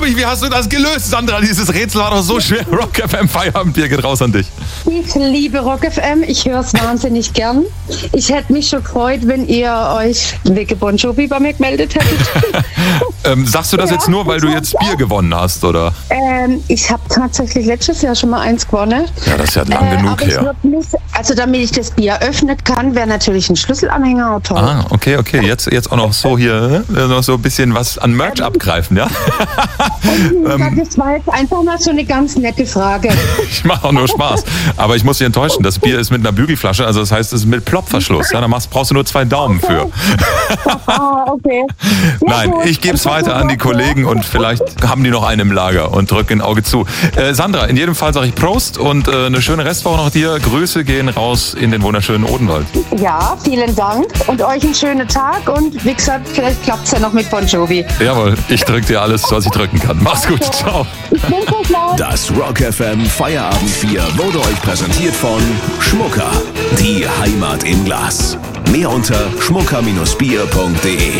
unglaublich. Wie hast du das gelöst, Sandra? Dieses Rätsel war doch so schwer. Rock FM Feierabendbier geht raus an dich. Ich liebe Rock FM. Ich höre es wahnsinnig gern. Ich hätte mich schon gefreut, wenn ihr euch wegen Bon Jovi bei mir gemeldet hättet. Sagst du das jetzt nur, weil du jetzt Bier gewonnen hast, oder? Ich habe tatsächlich letztes Jahr schon mal eins gewonnen. Ja, das ist ja lang genug her. Also damit ich das Bier öffnen kann, wäre natürlich ein Schlüsselanhänger auch toll. Ah, okay. Jetzt auch noch so hier, noch so ein bisschen was an Merch abgreifen, ja? Das war jetzt einfach mal so eine ganz nette Frage. Ich mache auch nur Spaß. Aber ich muss dich enttäuschen, das Bier ist mit einer Bügelflasche, also das heißt, es ist mit Plopverschluss. Ja, da brauchst du nur 2 Daumen für. Okay. Nein, ich gebe es weiter an die Kollegen und vielleicht haben die noch einen im Lager und drücken ein Auge zu. Sandra, in jedem Fall sage ich Prost und eine schöne Restwoche noch dir. Grüße gehen raus in den wunderschönen Odenwald. Ja, vielen Dank und euch einen schönen Tag und wie gesagt, vielleicht klappt es ja noch mit Bon Jovi. Jawohl, ich drücke dir alles, was ich drücken kann. Mach's gut, ciao. Das Rock FM Feierabendbier wurde euch präsentiert von Schmucker, die Heimat im Glas. Mehr unter schmucker-bier.de.